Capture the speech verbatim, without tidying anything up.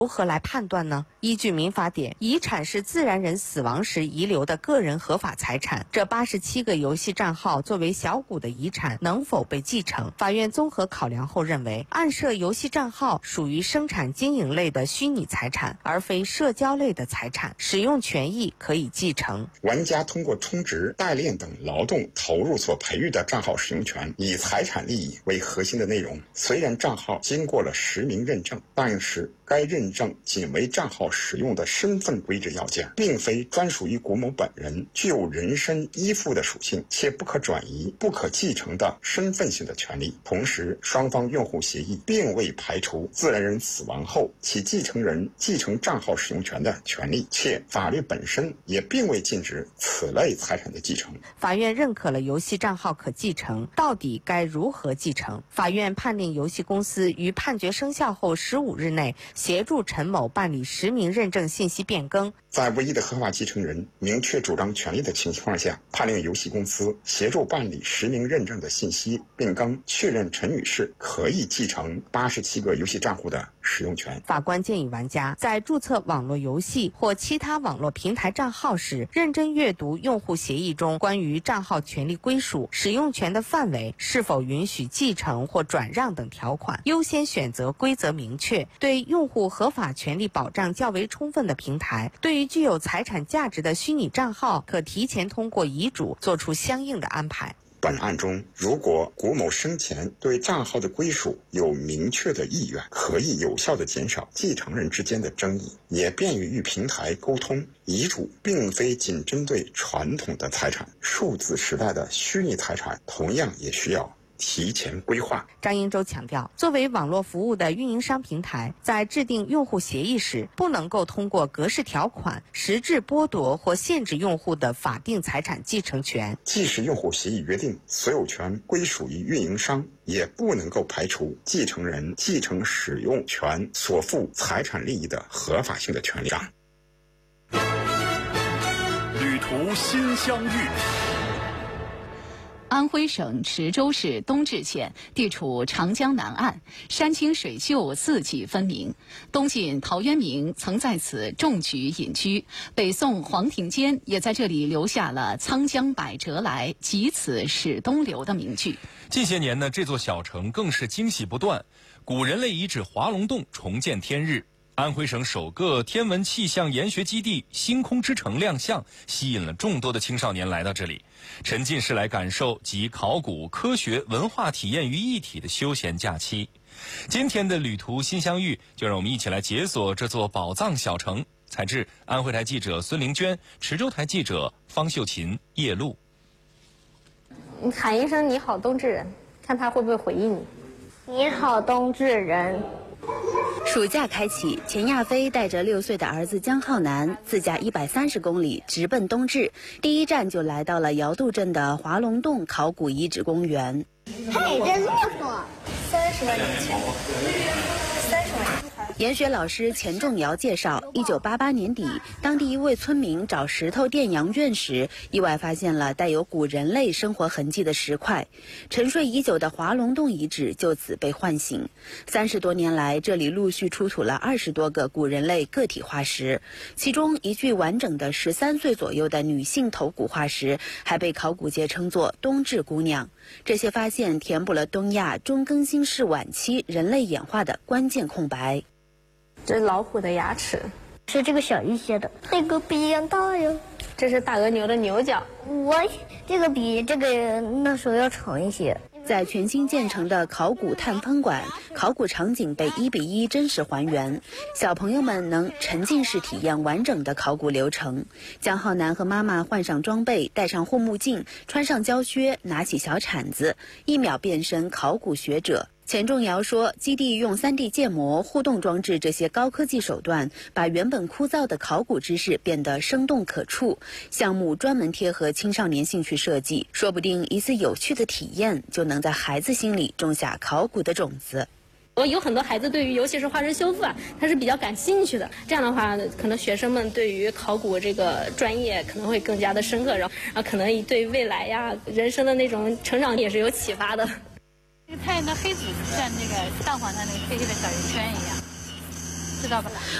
如何来判断呢？依据民法典，遗产是自然人死亡时遗留的个人合法财产。这八十七个游戏账号作为小股的遗产，能否被继承？法院综合考量后认为，案涉游戏账号属于生产经营类的虚拟财产，而非社交类的财产，使用权益可以继承。 玩家通过充值、代练等劳动投入所培育的账号使用权，以财产利益为核心的内容。虽然账号经过了实名认证，但是该认证仅为账号使用的身份规制要件，并非专属于古某本人，具有人身依附的属性，且不可转移、不可继承的身份性的权利。同时，双方用户协议并未排除自然人死亡后其继承人继承账号使用权的权利，且法律本身也并未禁止此类财产的继承。 法院认可了游戏账号可继承，到底该如何继承？法院判令游戏公司于判决生效后十五日内协助陈某办理实名认证信息变更。 在唯一的合法继承人明确主张权利的情况下，判令游戏公司协助办理实名认证的信息变更，确认陈女士可以继承八十七个游戏账户的使用权。 法官建议玩家在注册网络游戏或其他网络平台账号时，认真阅读用户协议中关于账号权利归属、使用权的范围、是否允许继承或转让等条款，优先选择规则明确、对用户合法权利保障较为充分的平台。对于具有财产价值的虚拟账号，可提前通过遗嘱做出相应的安排。 本案中，如果古某生前对账号的归属有明确的意愿，可以有效地减少继承人之间的争议，也便于与平台沟通。遗嘱并非仅针对传统的财产，数字时代的虚拟财产同样也需要提前规划。 张英洲强调，作为网络服务的运营商平台，在制定用户协议时，不能够通过格式条款实质剥夺或限制用户的法定财产继承权。 即使用户协议约定所有权归属于运营商，也不能够排除继承人继承使用权所负财产利益的合法性的权利。 旅途心相遇。 安徽省池州市东至县地处长江南岸，山清水秀，四季分明。东晋陶渊明曾在此种菊隐居，北宋黄庭坚也在这里留下了“沧江百折来，即此始东流”的名句。 近些年呢，这座小城更是惊喜不断，古人类遗址华龙洞重见天日。安徽省首个天文气象研学基地星空之城亮相，吸引了众多的青少年来到这里，沉浸式来感受集考古、科学、文化体验于一体的休闲假期。今天的旅途心相遇，就让我们一起来解锁这座宝藏小城。采自安徽台记者孙玲娟，池州台记者方秀琴、叶璐。 你喊一声“你好，冬至人”，看他会不会回应你。你好，冬至人。 暑假开启，钱亚飞带着六岁的儿子江浩南自驾一百三十公里直奔冬至，第一站就来到了瑶渡镇的华龙洞考古遗址公园。 嘿，这这么说， 三十万年前，三十万年。 研学老师钱仲尧介绍，一九八八年底，当地一位村民找石头垫羊圈时，意外发现了带有古人类生活痕迹的石块，沉睡已久的华龙洞遗址就此被唤醒。三十多年来，这里陆续出土了二十多个古人类个体化石，其中一具完整的十三岁左右的女性头骨化石，还被考古界称作“冬至姑娘”。这些发现填补了东亚中更新世晚期人类演化的关键空白。 这是老虎的牙齿， 是这个小一些的，那个比一样大呀。 这是大额牛的牛角， 我这个比这个那时候要长一些。 在全新建成的考古探喷馆，考古场景被一比一真实还原，小朋友们能沉浸式体验完整的考古流程。江浩南和妈妈换上装备，戴上护目镜，穿上胶靴，拿起小铲子，一秒变身考古学者。钱仲尧说，基地用 三 D 建模、互动装置这些高科技手段，把原本枯燥的考古知识变得生动可触。项目专门贴合青少年兴趣设计，说不定一次有趣的体验就能在孩子心里种下考古的种子。 我有很多孩子对于尤其是化石修复啊，他是比较感兴趣的。这样的话，可能学生们对于考古这个专业可能会更加的深刻，然后然后可能对未来呀、人生的那种成长也是有启发的。 它那黑土像那个蛋黄上那个黑黑的小圆圈一样。 知道吧？